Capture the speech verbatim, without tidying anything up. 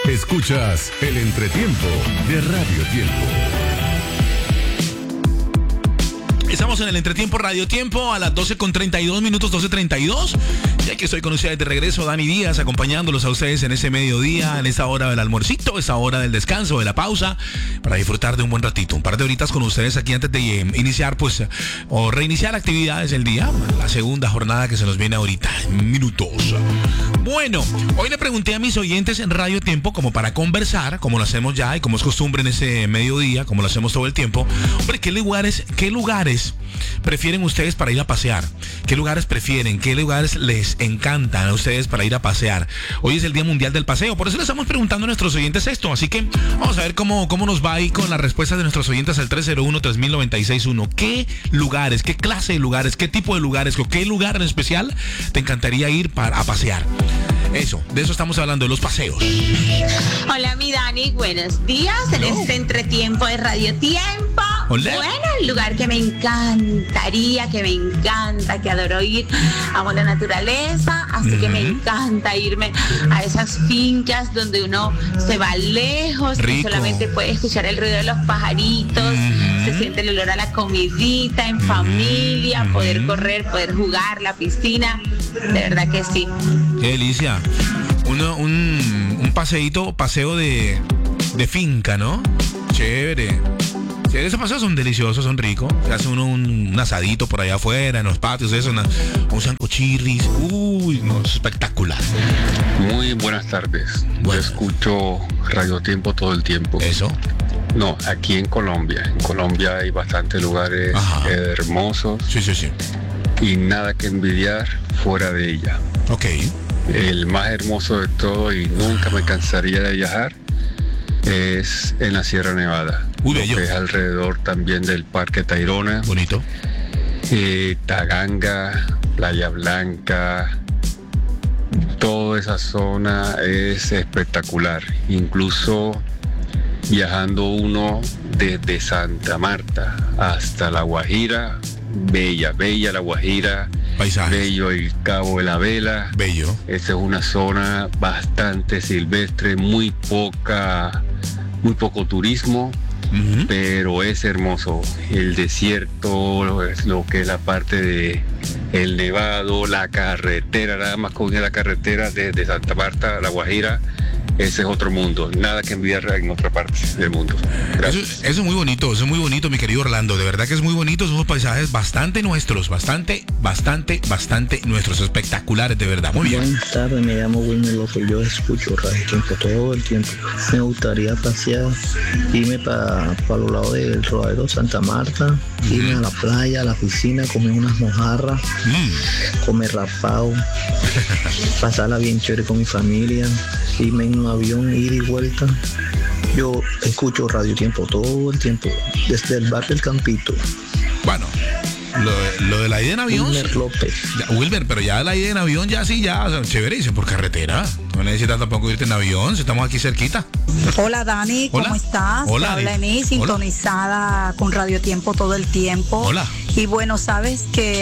Escuchas el entretiempo de Radio Tiempo. Estamos en el entretiempo Radio Tiempo a las doce con treinta y dos minutos, doce treinta y dos. Y aquí estoy con ustedes de regreso, Dani Díaz, acompañándolos a ustedes en ese mediodía, en esa hora del almuercito, esa hora del descanso, de la pausa, para disfrutar de un buen ratito, un par de horitas con ustedes aquí antes de eh, iniciar, pues, o reiniciar actividades del día, la segunda jornada que se nos viene ahorita, en minutos. Bueno, hoy le pregunté a mis oyentes en Radio Tiempo, como para conversar, como lo hacemos ya y como es costumbre en ese mediodía, como lo hacemos todo el tiempo, hombre, ¿qué lugares, qué lugares prefieren ustedes para ir a pasear? ¿Qué lugares prefieren? ¿Qué lugares les encantan a ustedes para ir a pasear? Hoy es el Día Mundial del Paseo, por eso le estamos preguntando a nuestros oyentes esto, así que vamos a ver cómo, cómo nos va ahí con las respuestas de nuestros oyentes al tres cero uno, tres mil noventa y seis uno. ¿Qué lugares, qué clase de lugares, qué tipo de lugares, o qué lugar en especial te encantaría ir para, a pasear? Eso, de eso estamos hablando, de los paseos. Hola, mi Dani, buenos días en Hello. este entretiempo de Radio Tiempo. Hola. Bueno, el lugar que me encantaría, que me encanta, que adoro ir, amo la naturaleza, así uh-huh. que me encanta irme a esas fincas donde uno se va lejos, Rico. y solamente puede escuchar el ruido de los pajaritos, uh-huh. se siente el olor a la comidita en uh-huh. familia, uh-huh. poder correr, poder jugar, la piscina, de verdad que sí. Qué delicia. Uno, un, un paseíto, paseo de, de finca, ¿no? Chévere. Sí, esos paseos son deliciosos, son ricos. Se hace uno un, un asadito por allá afuera, en los patios, eso, una, un sancochirris. Uy, no, es espectacular. Muy buenas tardes. Bueno. Yo escucho Radio Tiempo todo el tiempo. Eso. No, aquí en Colombia. En Colombia hay bastantes lugares eh, hermosos. Sí, sí, sí. Y nada que envidiar fuera de ella. Ok. El más hermoso de todo, y nunca me cansaría de viajar, es en la Sierra Nevada. Uy, lo bello. que es alrededor también del Parque Tayrona. Bonito. Eh, Taganga, Playa Blanca, toda esa zona es espectacular. Incluso viajando uno desde Santa Marta hasta La Guajira, bella, bella La Guajira. Paisajes. Bello el Cabo de la Vela. Bello. Esa es una zona bastante silvestre, muy poca, muy poco turismo, uh-huh. pero es hermoso. El desierto, lo que es la parte de el nevado, la carretera, nada más con la carretera desde Santa Marta a La Guajira. Ese es otro mundo, nada que envidiar en otra parte del mundo. Eso, eso es muy bonito, eso es muy bonito, mi querido Orlando. De verdad que es muy bonito, son unos paisajes bastante nuestros, bastante, bastante, bastante nuestros, espectaculares, de verdad. Muy bien. Buenas tardes, me llamo Wilmer López, yo escucho Radio Tiempo todo el tiempo. Me gustaría pasear, irme para pa los lados del Rodadero Santa Marta, mm. irme a la playa, a la piscina, comer unas mojarras, mm. comer rapado, pasarla bien chévere con mi familia, irme en un avión, ir y vuelta. Yo escucho Radio Tiempo todo el tiempo, desde el bar del Campito. Bueno, lo, lo de la ida en avión. Wilmer López. Ya, Wilmer, pero ya la ida en avión, ya sí, ya, o sea, chévere, dice, por carretera. No necesitas tampoco irte en avión, si estamos aquí cerquita. Hola Dani, ¿cómo Hola. estás? Hola, Te habla Eni, sintonizada Hola. con Radio Tiempo todo el tiempo. Hola. Y bueno, sabes que